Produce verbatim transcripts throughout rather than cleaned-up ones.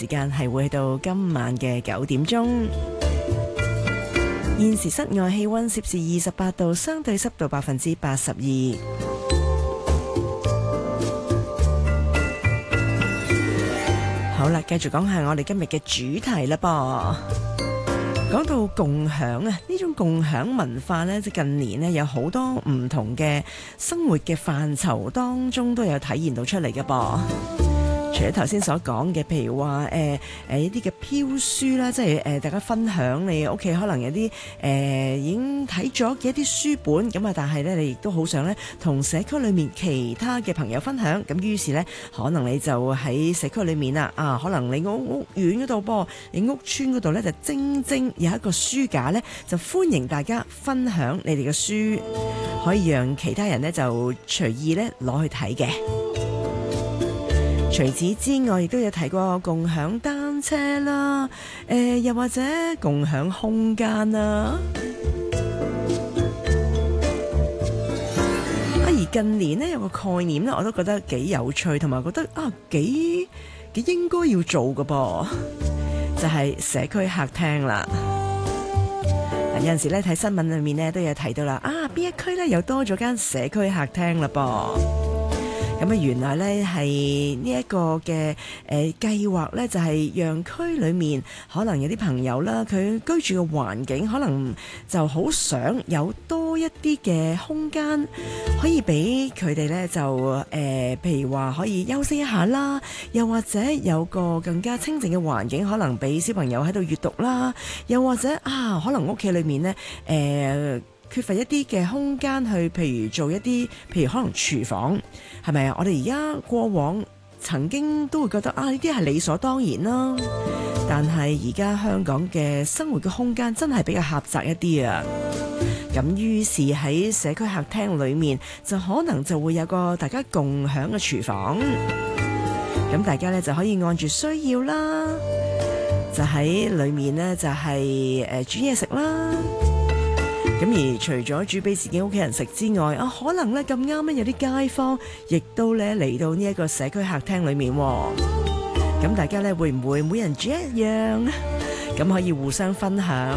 時間係會去到今晚嘅九點鐘。現時室外氣溫攝氏二十八度，相對濕度百分之八十二。好啦，繼續講下我哋今日嘅主題啦噃。講到共享啊，呢種共享文化呢，即近年呢有好多唔同嘅生活嘅範疇當中都有體現到出嚟嘅噃。除咗頭先所講嘅，譬如話誒誒一啲嘅飄書啦，即係誒、呃、大家分享你屋企可能有啲誒、呃、已經睇咗嘅一啲書本咁啊，但係咧你亦都好想咧同社區裏面其他嘅朋友分享，咁於是咧可能你就喺社區裏面啦啊，可能你屋屋苑嗰度噃，你屋村嗰度咧就精精有一個書架咧，就歡迎大家分享你哋嘅書，可以讓其他人咧就隨意咧攞去睇嘅。除此之外，亦都有提過共享單車啦，誒、呃，又或者共享空間啦。啊，而近年呢，有個概念呢，我都覺得幾有趣，同埋覺得啊幾幾應該要做嘅噃，就係、是、社區客廳啦。有陣時咧睇新聞裏面呢，都有提到啦，啊邊一區咧又多咗間社區客廳啦噃。咁啊，原來咧係呢一個嘅誒計劃咧，就係讓區裏面可能有啲朋友啦，佢居住嘅環境可能就好想有多一啲嘅空間，可以俾佢哋咧就誒、呃，譬如話可以休息一下啦，又或者有個更加清靜嘅環境，可能俾小朋友喺度閱讀啦，又或者啊，可能屋企裏面咧誒。呃缺乏一啲嘅空間去，譬如做一啲，譬如可能廚房，係咪啊？我哋而家過往曾經都會覺得啊，呢啲係理所當然啦。但係而家香港嘅生活嘅空間真係比較狹窄一啲啊。咁於是喺社區客廳裏面，就可能就會有個大家共享嘅廚房。咁大家咧就可以按住需要啦，就喺裏面呢，就係誒煮嘢食啦。咁而除咗煮俾自己屋企人食之外，啊可能咧咁啱咧有啲街坊亦都咧嚟到呢一個社區客廳裏面，咁大家咧會唔會每人煮一樣？咁可以互相分享。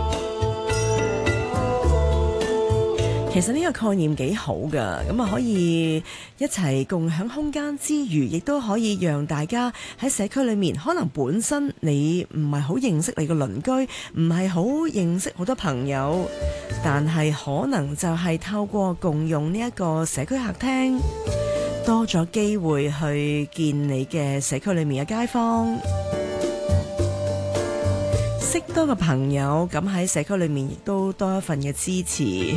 其實呢個概念幾好噶，咁啊可以一齊共享空間之餘，亦都可以讓大家喺社區裏面，可能本身你唔係好認識你個鄰居，唔係好認識好多朋友，但係可能就係透過共用呢一個社區客廳，多咗機會去見你嘅社區裏面嘅街坊，識多個朋友，咁喺社區裏面亦都多一份嘅支持。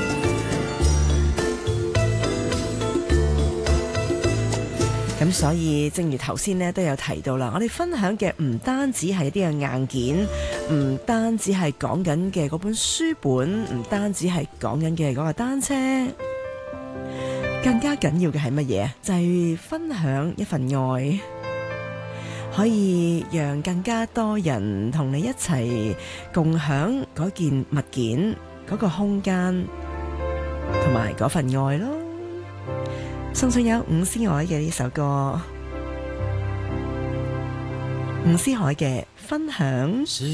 咁所以正如頭先咧都有提到啦，我哋分享嘅唔單止係一啲嘅硬件，唔單止係講緊嘅嗰本書本，唔單止係講緊嘅嗰個單車，更加緊要嘅係乜嘢？就係分享一份愛，可以讓更加多人同你一齊共享嗰件物件、嗰個空間同埋嗰份愛咯。送上有伍思凱嘅呢首歌，伍思凱嘅分享。